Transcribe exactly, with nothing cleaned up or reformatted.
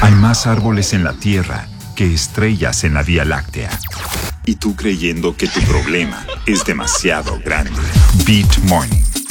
Hay más árboles en la Tierra que estrellas en la Vía Láctea. Y tú creyendo que tu problema es demasiado grande. Beat Morning.